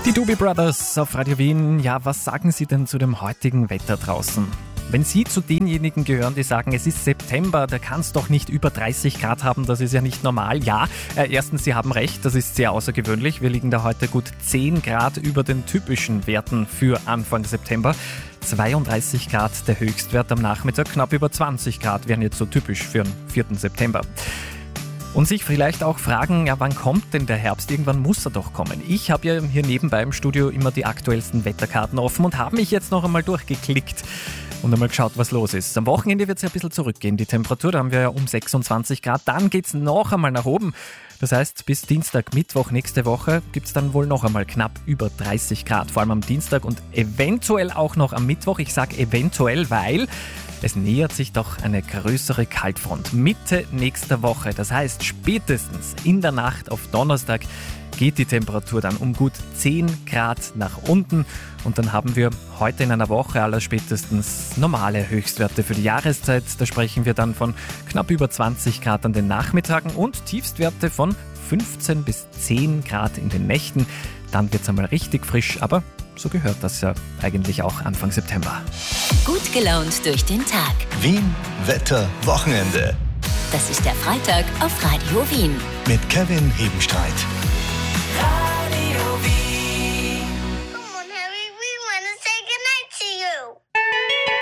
Die Doobie Brothers auf Radio Wien. Ja, was sagen Sie denn zu dem heutigen Wetter draußen? Wenn Sie zu denjenigen gehören, die sagen, es ist September, da kann es doch nicht über 30 Grad haben, das ist ja nicht normal. Ja, erstens, Sie haben recht, das ist sehr außergewöhnlich. Wir liegen da heute gut 10 Grad über den typischen Werten für Anfang September. 32 Grad der Höchstwert am Nachmittag, knapp über 20 Grad wären jetzt so typisch für den 4. September. Und sich vielleicht auch fragen, ja, wann kommt denn der Herbst? Irgendwann muss er doch kommen. Ich habe ja hier nebenbei im Studio immer die aktuellsten Wetterkarten offen und habe mich jetzt noch einmal durchgeklickt und einmal geschaut, was los ist. Am Wochenende wird es ja ein bisschen zurückgehen, die Temperatur. Da haben wir ja um 26 Grad. Dann geht es noch einmal nach oben. Das heißt, bis Dienstag, Mittwoch nächste Woche gibt es dann wohl noch einmal knapp über 30 Grad. Vor allem am Dienstag und eventuell auch noch am Mittwoch. Ich sage eventuell, weil es nähert sich doch eine größere Kaltfront Mitte nächster Woche. Das heißt, spätestens in der Nacht auf Donnerstag geht die Temperatur dann um gut 10 Grad nach unten. Und dann haben wir heute in einer Woche allerspätestens normale Höchstwerte für die Jahreszeit. Da sprechen wir dann von knapp über 20 Grad an den Nachmittagen und Tiefstwerte von 15 bis 10 Grad in den Nächten. Dann wird es einmal richtig frisch, aber so gehört das ja eigentlich auch Anfang September. Gut gelaunt durch den Tag. Wien, Wetter, Wochenende. Das ist der Freitag auf Radio Wien. Mit Kevin Hebenstreit.